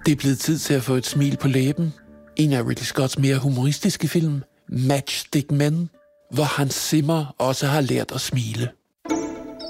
Det er blevet tid til at få et smil på læben. En af Ridley Scotts mere humoristiske film, Matchstick Men, hvor Hans Zimmer også har lært at smile.